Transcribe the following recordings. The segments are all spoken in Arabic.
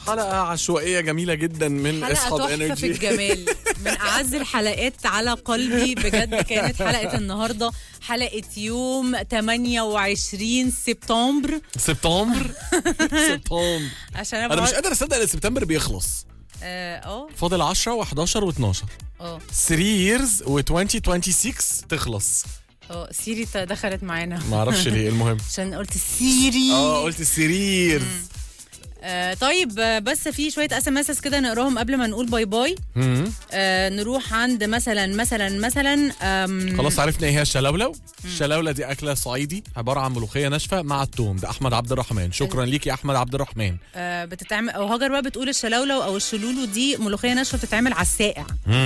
حلقة عشوائية جميلة جدا من حلقة اصحاب تحفة في انرجي. الجمال، من أعز الحلقات على قلبي بجد. كانت حلقة النهاردة حلقة يوم 28 سبتمبر. سبتمبر عشان انا مش قادر اصدق ان سبتمبر بيخلص. فاضل 10 و11 و12. 3 years و2026 تخلص. سيري دخلت معانا، ما اعرفش ليه. المهم عشان قلت سيري. قلت السرير. طيب بس في شويه SMS كده نقراهم قبل ما نقول باي باي. نروح عند مثلا خلاص عرفنا ايه هي الشلولو. الشلولة دي اكله صعيدي عباره عن ملوخيه ناشفه مع الثوم. ده احمد عبد الرحمن. شكرا ليك يا احمد عبد الرحمن. بتتعمل او هاجر بقى بتقول الشلولو او الشلولو دي ملوخيه ناشفه بتتعمل على الساقع.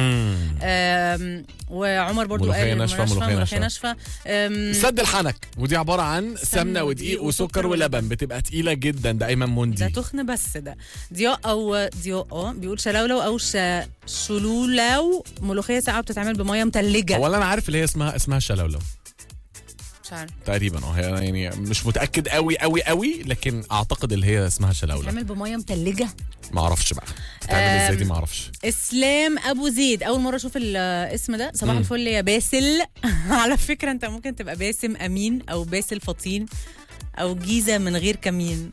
وعمر برضو ملوخية قال ملوخيه ناشفه. سد الحنك ودي عباره عن سمنه ودقيق وسكر ولبن، بتبقى تقيله جدا. ده ايمن موندي. ده تخن بس. ده ضياء بيقول شلولو او شلولو ملوخيه ساقعه بتتعمل بميه متلجه. اولا انا عارف اللي هي اسمها شلولو مش عارف تقريبا. هي يعني مش متاكد قوي لكن اعتقد اللي هي اسمها شلولو. بتتعمل بميه متلجه. ما اعرفش بقى بتعمل ازاي دي، ما اعرفش. اسلام ابو زيد اول مره اشوف الاسم ده. صباح الفل يا باسل. على فكره انت ممكن تبقى باسم امين او باسل فطين او جيزه من غير كمين.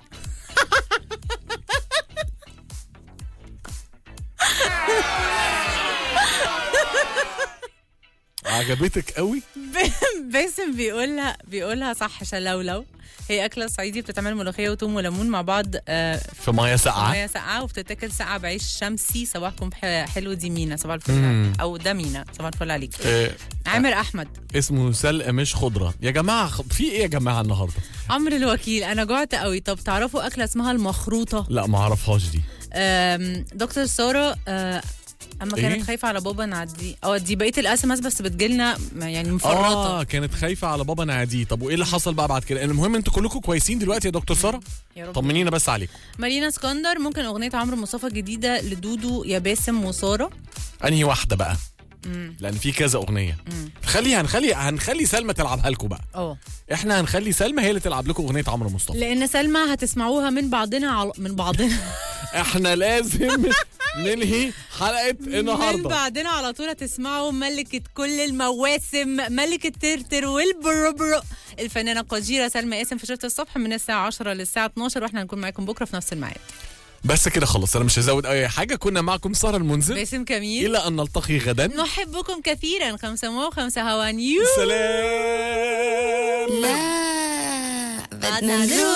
عجبتك قوي. باسم بيقولها صح. شلولو هي أكلة صعيدي بتتعمل ملوخية وتوم وليمون مع بعض في مية ساقعة وبتتاكل ساقعة بعيش شمسي. صباحكم حلو. دي مينا. صباح الفل. أو ده مينا. صباح الفل عليك. عامر أحمد اسمه سلق مش خضرة. يا جماعة في إيه يا جماعة النهاردة؟ عمرو الوكيل أنا جوعت قوي. طب تعرفوا أكلة اسمها المخروطة؟ لا ما أعرفهاش دي. دكتور سارة اما كانت خايفه على بابا نعدي. دي بقيه الاسماس بس بتجيلنا يعني مفرطه. كانت خايفه على بابا نعدي. طب وايه اللي حصل بقى بعد كده؟ المهم انتوا كلكم كويسين دلوقتي يا دكتور ساره؟ طمنينا بس عليكم. مارينا اسكندر ممكن اغنيه عمرو مصطفى الجديده لدودو يا باسم وساره. انهي واحده بقى؟ لان في كذا اغنيه. هنخلي سلمى تلعبها لكم بقى. احنا هنخلي سلمى هي اللي تلعب لكم اغنيه عمرو مصطفى، لان سلمى هتسمعوها من بعضنا احنا لازم ننهي حلقه النهارده من بعدنا على طول. هتسمعوا ملكه كل المواسم، ملكه ترتر والبربر، الفنانه القديره سلمى قاسم في شفت الصبح من الساعه 10 للساعه 12. واحنا هنكون معاكم بكره في نفس الميعاد. بس كده خلص. انا مش هزود اي حاجه. كنا معكم ساره المنذر باسم كميل. الى ان نلتقي غدا. نحبكم كثيرا. 505 هوا نيو. سلام. لا بدنا نروح.